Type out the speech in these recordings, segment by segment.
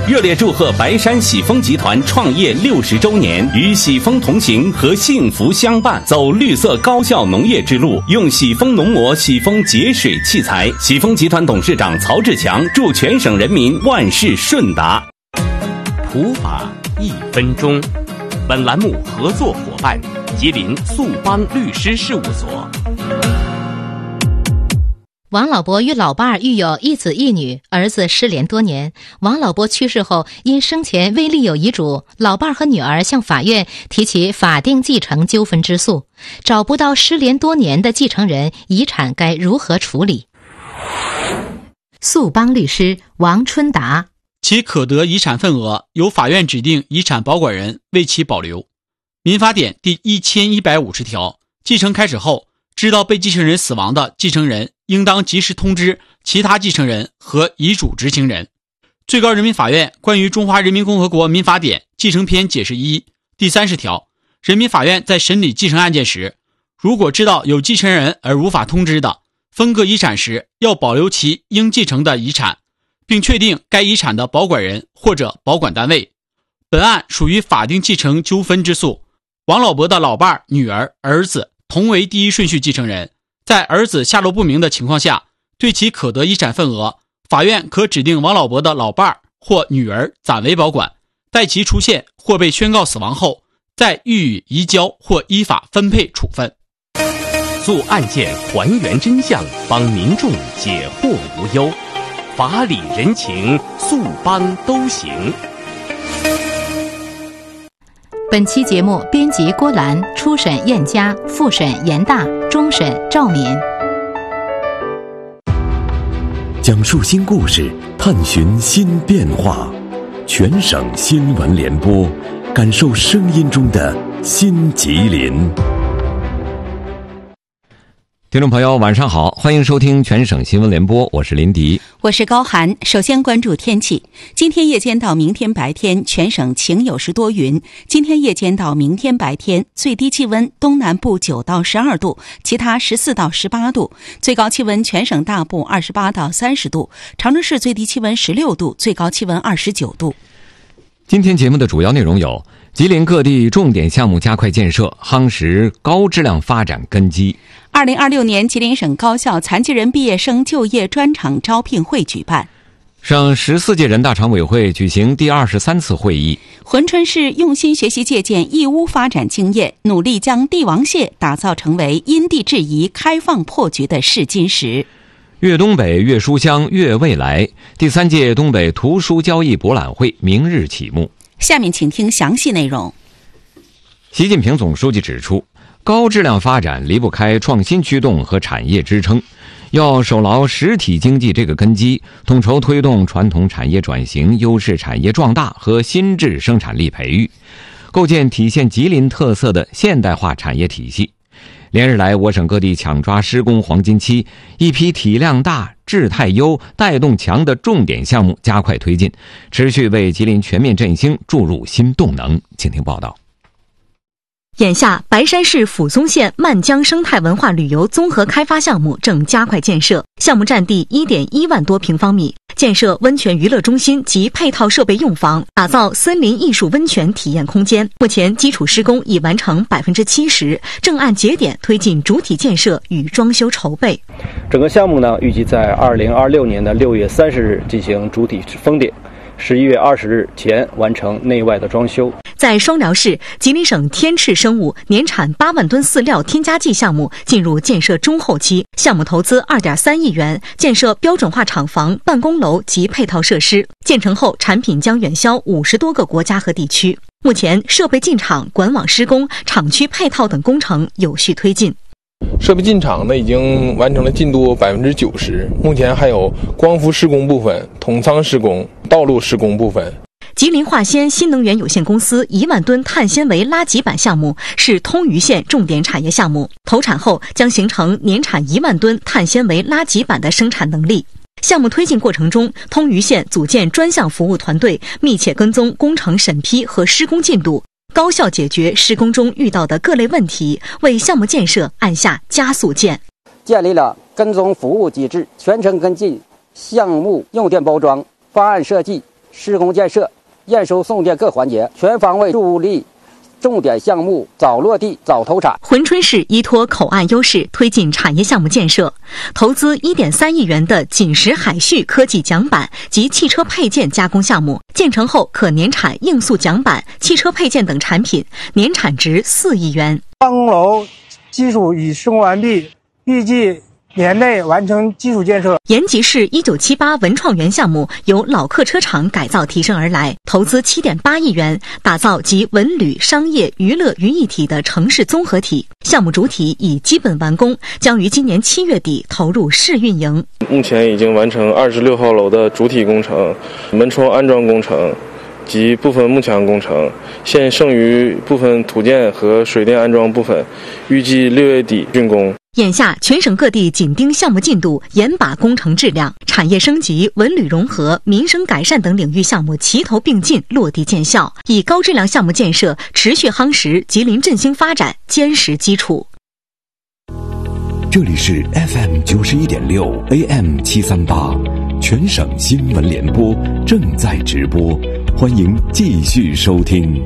热烈祝贺白山喜丰集团创业60周年，与喜丰同行和幸福相伴，走绿色高效农业之路，用喜丰农膜、喜丰节水器材。喜丰集团董事长曹志强祝全省人民万事顺达。普法1分钟，本栏目合作伙伴吉林速邦律师事务所。 王老伯与老伴儿育有1子1女，儿子失联多年。王老伯去世后，因生前未立有遗嘱，老伴儿和女儿向法院提起法定继承纠纷之诉，找不到失联多年的继承人，遗产该如何处理？速邦律师王春达， 其可得遗产份额由法院指定遗产保管人为其保留。民法典第1150条，继承开始后，知道被继承人死亡的继承人应当及时通知其他继承人和遗嘱执行人。最高人民法院关于中华人民共和国民法典继承篇解释1第30条，人民法院在审理继承案件时，如果知道有继承人而无法通知的，分割遗产时要保留其应继承的遗产，并确定该遗产的保管人或者保管单位。本案属于法定继承纠纷之诉，王老伯的老伴、女儿、儿子同为第一顺序继承人，在儿子下落不明的情况下，对其可得遗产份额，法院可指定王老伯的老伴或女儿暂为保管，待其出现或被宣告死亡后，再予以移交或依法分配处分。 诉案件还原真相，帮民众解惑无忧，法理人情，速邦都行。 本期节目编辑郭兰，初审燕佳，复审严大，终审赵敏。 讲述新故事，探寻新变化，全省新闻联播，感受声音中的新吉林。 听众朋友晚上好，欢迎收听全省新闻联播，我是林迪， 我是高涵。首先关注天气，今天夜间到明天白天全省晴有时多云，今天夜间到明天白天最低气温东南部9到12度，其他14到18度，最高气温全省大部28到30度，长春市最低气温16度，最高气温29度。 今天节目的主要内容有：吉林各地重点项目加快建设，夯实高质量发展根基。 2026年吉林省高校残疾人毕业生就业专场招聘会举办。 省14届人大常委会举行第23次会议。 珲春市用心学习借鉴义乌发展经验，努力将帝王蟹打造成为因地制宜、开放破局的试金石。 粤东北粤书香粤未来第3届东北图书交易博览会明日启幕。 下面请听详细内容。 习近平总书记指出，高质量发展离不开创新驱动和产业支撑，要守牢实体经济这个根基，统筹推动传统产业转型、优势产业壮大和新质生产力培育，构建体现吉林特色的现代化产业体系。连日来，我省各地抢抓施工黄金期，一批体量大、质态优、带动强的重点项目加快推进，持续为吉林全面振兴注入新动能。请听报道。 眼下，白山市抚松县漫江生态文化旅游综合开发项目正加快建设，项目占地1.1万多平方米，建设温泉娱乐中心及配套设备用房，打造森林艺术温泉体验空间。目前基础施工已完成70%，正按节点推进主体建设与装修筹备。 整个项目呢，预计在2026年的6月30日进行主体封顶，11月20日前完成内外的装修。 在双辽市，吉林省天赤生物年产8万吨饲料添加剂项目进入建设中后期，项目投资2.3亿元，建设标准化厂房、办公楼及配套设施。建成后，产品将远销50多个国家和地区。目前，设备进场、管网施工、厂区配套等工程有序推进。 设备进场呢，已经完成了进度90%，目前还有光伏施工部分、统仓施工、道路施工部分。 吉林化纤新能源有限公司1万吨碳纤维拉极板项目是通榆县重点产业项目，投产后将形成年产1万吨碳纤维拉极板的生产能力。项目推进过程中，通榆县组建专项服务团队，密切跟踪工程审批和施工进度，高效解决施工中遇到的各类问题，为项目建设按下加速键。 建立了跟踪服务机制，全程跟进项目用电包装、方案设计、 施工建设、验收送电各环节，全方位助力重点项目早落地、早投产。 珲春市依托口岸优势推进产业项目建设，投资1.3亿元的锦石海旭科技桨板及汽车配件加工项目，建成后可年产硬塑桨板、汽车配件等产品，年产值4亿元。 办公楼基础已施工完毕，预计年内完成基础建设。 延吉市1978文创园项目由老客车厂改造提升而来，投资7.8亿元，打造集文旅、商业、娱乐于一体的城市综合体。项目主体已基本完工，将于今年7月底投入试运营。 目前已经完成26号楼的主体工程、门窗安装工程及部分幕墙工程，现剩余部分土建和水电安装部分，预计6月底竣工。 眼下，全省各地紧盯项目进度，严把工程质量，产业升级、文旅融合、民生改善等领域项目齐头并进，落地见效，以高质量项目建设持续夯实吉林振兴发展坚实基础。 这里是 FM 91.6 AM 738，全省新闻联播正在直播，欢迎继续收听。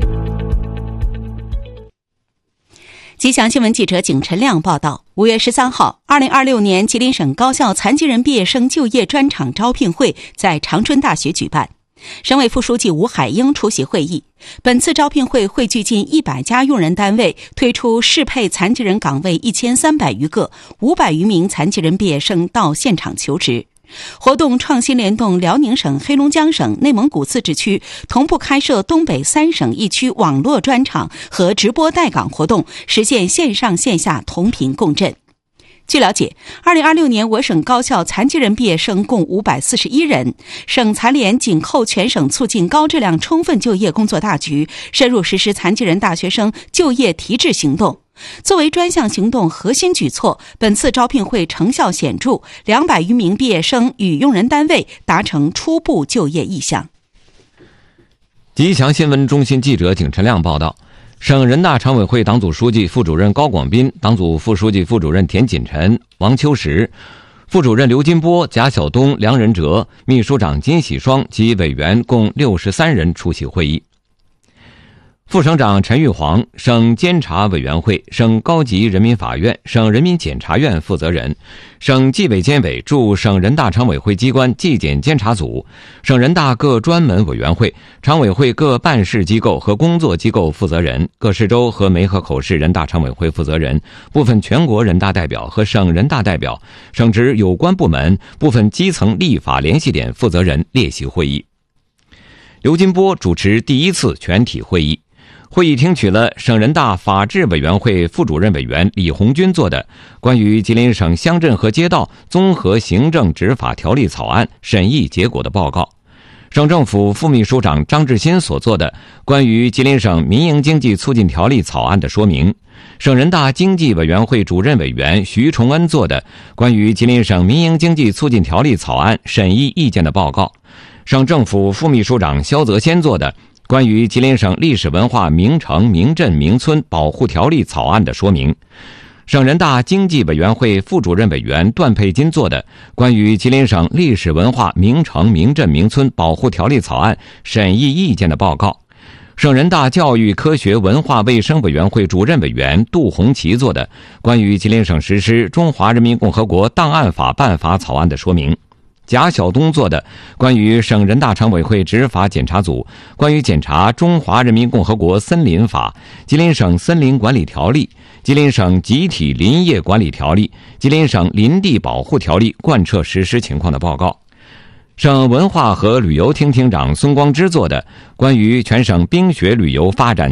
吉祥新闻记者景晨亮报道，5月13号，2026年吉林省高校残疾人毕业生就业专场招聘会在长春大学举办，省委副书记吴海英出席会议。本次招聘会汇聚近100家用人单位，推出适配残疾人岗位1300余个，500余名残疾人毕业生到现场求职。活动创新联动辽宁省、黑龙江省、内蒙古自治区，同步开设东北3省1区网络专场和直播带岗活动，实现线上线下同频共振。据了解，2026年我省高校残疾人毕业生共541人。省残联紧扣全省促进高质量充分就业工作大局，深入实施残疾人大学生就业提质行动。作为专项行动核心举措，本次招聘会成效显著，200余名毕业生与用人单位达成初步就业意向。 吉祥新闻中心记者景晨亮报道，省人大常委会党组书记、副主任高广斌、党组副书记、副主任田锦晨、王秋实、副主任刘金波、贾晓东、梁仁哲、秘书长金喜双及委员共63人出席会议。副省长陈玉煌、省监察委员会、省高级人民法院、省人民检察院负责人、省纪委监委驻省人大常委会机关纪检监察组、省人大各专门委员会、常委会各办事机构和工作机构负责人、各市州和梅河口市人大常委会负责人、部分全国人大代表和省人大代表、省直有关部门、部分基层立法联系点负责人列席会议。刘金波主持第1次全体会议。会议听取了省人大法制委员会副主任委员李红军做的关于吉林省乡镇和街道综合行政执法条例草案审议结果的报告，省政府副秘书长张志新所做的关于吉林省民营经济促进条例草案的说明，省人大经济委员会主任委员徐崇恩做的关于吉林省民营经济促进条例草案审议意见的报告，省政府副秘书长肖泽先做的关于吉林省历史文化名城、名镇、名村保护条例草案的说明，省人大经济委员会副主任委员段佩金做的关于吉林省历史文化名城、名镇、名村保护条例草案审议意见的报告，省人大教育科学文化卫生委员会主任委员杜红旗做的关于吉林省实施中华人民共和国档案法办法草案的说明，贾晓东做的关于省人大常委会执法检查组关于检查中华人民共和国森林法、吉林省森林管理条例、吉林省集体林业管理条例、吉林省林地保护条例贯彻实施情况的报告，省文化和旅游厅厅长孙光之做的关于全省冰雪旅游发展